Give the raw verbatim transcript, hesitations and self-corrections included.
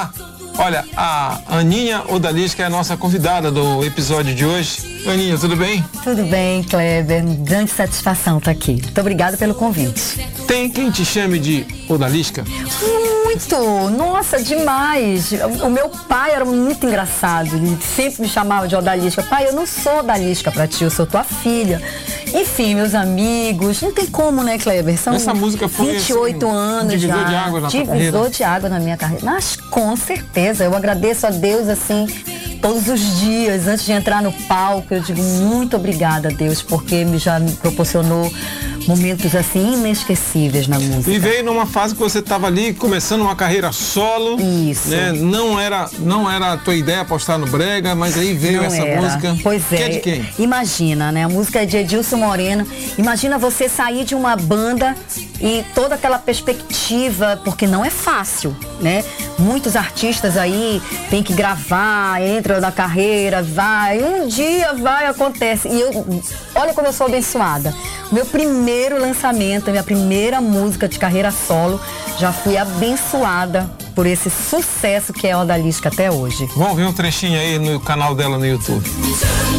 lá? Olha, a Aninha Odalisca é a nossa convidada do episódio de hoje. Aninha, tudo bem? Tudo bem, Kleber. Grande satisfação estar aqui. Muito obrigada pelo convite. Tem quem te chame de Odalisca? Muito! Nossa, demais! O meu pai era muito engraçado. Ele sempre me chamava de Odalisca. Pai, eu não sou Odalisca pra ti, eu sou tua filha. Enfim, meus amigos, não tem como, né, Kleber? São Essa música foi vinte e oito assim, anos divisor já. de água na tua Divisor carreira. de água na minha carreira. Mas com certeza, eu agradeço a Deus, assim, todos os dias, antes de entrar no palco, eu digo muito obrigada a Deus, porque me já me proporcionou momentos, assim, inesquecíveis na música. E veio numa fase que você estava ali começando uma carreira solo. Isso. Né? Não era, não era a tua ideia apostar no brega, mas aí veio Não essa era. música. Pois é. Que é de quem? Imagina, né? A música é de Edilson Moreno. Imagina você sair de uma banda e toda aquela perspectiva, porque não é fácil, né? Muitos artistas aí têm que gravar, entram na carreira, vai, um dia vai, acontece. E eu, olha como eu sou abençoada. Meu primeiro lançamento, minha primeira música de carreira solo, já fui abençoada por esse sucesso que é a Odalisca até hoje. Vamos ver um trechinho aí no canal dela no YouTube.